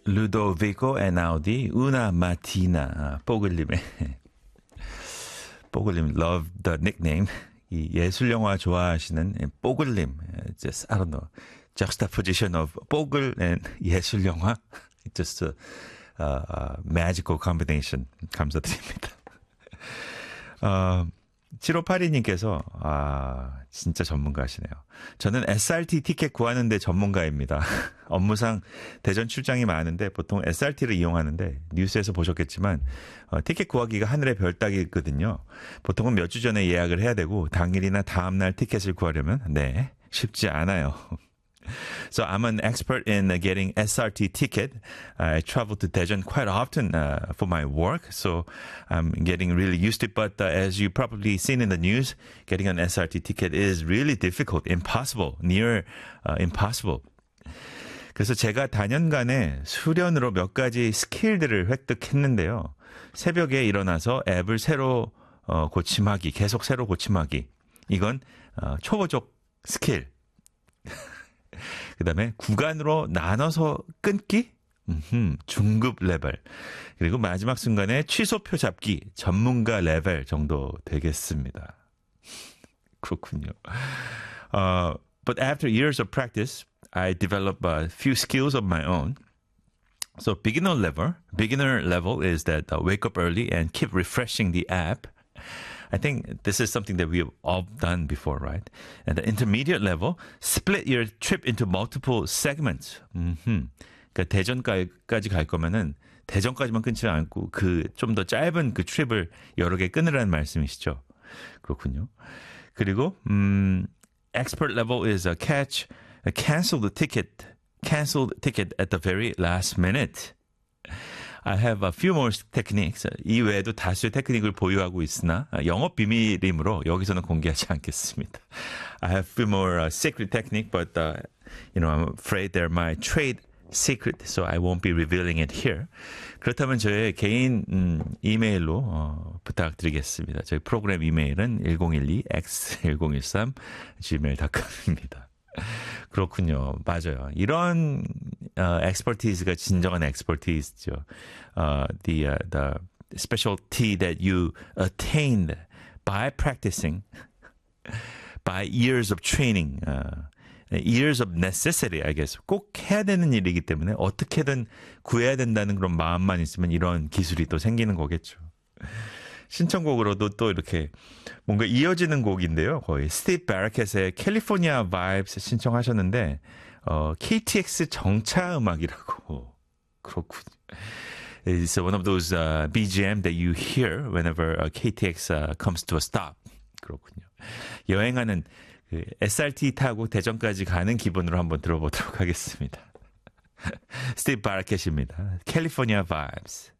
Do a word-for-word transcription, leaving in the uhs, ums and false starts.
Ludovico Einaudi, Una Mattina. 아, 뽀글님의 뽀글님 love the nickname. 이 예술 영화 좋아하시는 뽀글님. Just I don't know. Juxtaposition of 뽀글 and 예술 영화. Just a, a, a magical combination. 감사드립니다. 어, 칠오팔이님께서 아 진짜 전문가시네요. 저는 에스알티 티켓 구하는데 전문가입니다. 업무상 대전 출장이 많은데 보통 에스알티를 이용하는데 뉴스에서 보셨겠지만 어, 티켓 구하기가 하늘의 별 따기거든요. 보통은 몇 주 전에 예약을 해야 되고 당일이나 다음날 티켓을 구하려면 네 쉽지 않아요. So I'm an expert in uh, getting S R T ticket. I travel to Daejeon quite often uh, for my work, so I'm getting really used to it. But uh, as you probably seen in the news, getting an S R T ticket is really difficult, impossible, near uh, impossible. 그래서 제가 단연간에 수련으로 몇 가지 스킬들을 획득했는데요. 새벽에 일어나서 앱을 새로 어, 고침하기, 계속 새로 고침하기. 이건 어, 초보적 스킬. 그 다음에 구간으로 나눠서 끊기? 음흠, 중급 레벨. 그리고 마지막 순간에 취소표 잡기, 전문가 레벨 정도 되겠습니다. 그렇군요. Uh, but after years of practice, I developed a few skills of my own. So beginner level, beginner level is that uh, wake up early and keep refreshing the app. I think this is something that we have all done before, right? And the intermediate level, split your trip into multiple segments. 음흠. 그러니까 대전까지 갈 거면은 대전까지만 끊지 않고 그 좀 더 짧은 그 트립을 여러 개 끊으라는 말씀이시죠. 그렇군요. 그리고 음, expert level is a catch, a cancel the ticket, cancel the ticket at the very last minute. I have a few more techniques. 이 외에도 다수의 테크닉을 보유하고 있으나 영업 비밀이므로 여기서는 공개하지 않겠습니다. I have a few more uh, secret technique, but uh, you know, I'm afraid they're my trade secret, so I won't be revealing it here. 그렇다면 저의 개인 음, 이메일로 어, 부탁드리겠습니다. 저희 프로그램 이메일은 일공일이 엑스 일공일삼 지메일 닷컴입니다. 그렇군요. 맞아요. 이런 어, expertise가 진정한 expertise죠. Uh, the, uh, the specialty that you attained by practicing, by years of training, uh, years of necessity, I guess. 꼭 해야 되는 일이기 때문에 어떻게든 구해야 된다는 그런 마음만 있으면 이런 기술이 또 생기는 거겠죠. 신청곡으로도 또 이렇게 뭔가 이어지는 곡인데요. 거의 스티브 바라켓의 캘리포니아 바이브스 신청하셨는데 어, 케이티엑스 정차 음악이라고. 그렇군요. It's one of those uh, 비지엠 that you hear whenever a 케이티엑스 uh, comes to a stop. 그렇군요. 여행하는 그 에스알티 타고 대전까지 가는 기분으로 한번 들어보도록 하겠습니다. 스티브 바라켓입니다. 캘리포니아 바이브스.